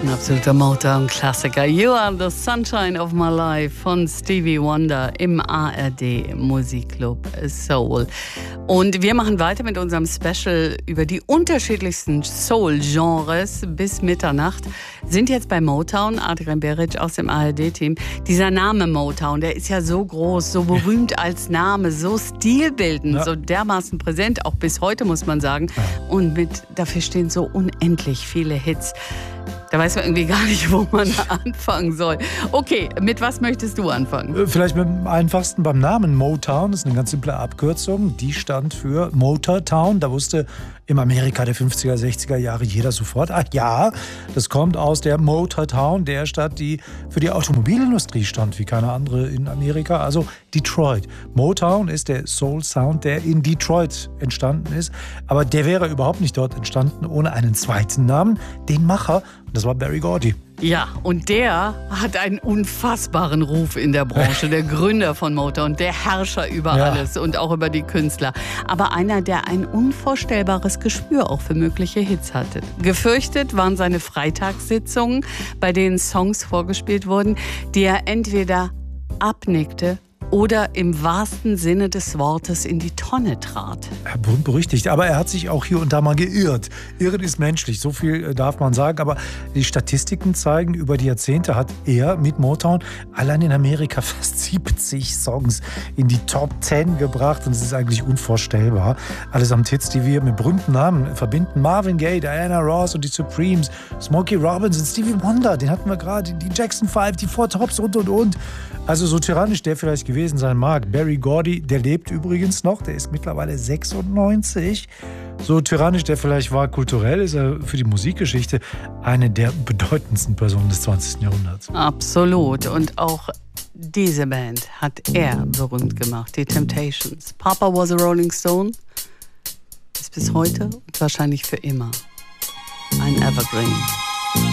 Ein absoluter Motown-Klassiker. You are the sunshine of my life von Stevie Wonder im ARD Musikclub Soul. Und wir machen weiter mit unserem Special über die unterschiedlichsten Soul-Genres bis Mitternacht. Sind jetzt bei Motown, Adrian Beric aus dem ARD-Team. Dieser Name Motown, der ist ja so groß, so berühmt als Name, so stilbildend, so dermaßen präsent, auch bis heute muss man sagen. Und dafür stehen so unendlich viele Hits. Da weiß man irgendwie gar nicht, wo man anfangen soll. Okay, mit was möchtest du anfangen? Vielleicht mit dem einfachsten beim Namen Motown. Das ist eine ganz simple Abkürzung. Die stand für Motortown. Da wusste im Amerika der 50er, 60er Jahre jeder sofort, ach ja, das kommt aus der Motortown, der Stadt, die für die Automobilindustrie stand, wie keine andere in Amerika, also Detroit. Motown ist der Soul-Sound, der in Detroit entstanden ist. Aber der wäre überhaupt nicht dort entstanden ohne einen zweiten Namen, den Macher. Das war Berry Gordy. Ja, und der hat einen unfassbaren Ruf in der Branche, der Gründer von Motown, der Herrscher über alles und auch über die Künstler. Aber einer, der ein unvorstellbares Gespür auch für mögliche Hits hatte. Gefürchtet waren seine Freitagssitzungen, bei denen Songs vorgespielt wurden, die er entweder abnickte oder im wahrsten Sinne des Wortes in die Tonne trat. Berüchtigt, aber er hat sich auch hier und da mal geirrt. Irren ist menschlich, so viel darf man sagen. Aber die Statistiken zeigen, über die Jahrzehnte hat er mit Motown allein in Amerika fast 70 Songs in die Top 10 gebracht. Und es ist eigentlich unvorstellbar. Allesamt Hits, die wir mit berühmten Namen verbinden. Marvin Gaye, Diana Ross und die Supremes, Smokey Robinson, Stevie Wonder, den hatten wir gerade, die Jackson 5, die Four Tops und. Also so tyrannisch der vielleicht gewesen sein mag. Berry Gordy, der lebt übrigens noch, der ist mittlerweile 96. So tyrannisch der vielleicht war kulturell, ist er für die Musikgeschichte eine der bedeutendsten Personen des 20. Jahrhunderts. Absolut. Und auch diese Band hat er berühmt gemacht, die Temptations. Papa was a Rolling Stone ist bis heute und wahrscheinlich für immer ein Evergreen.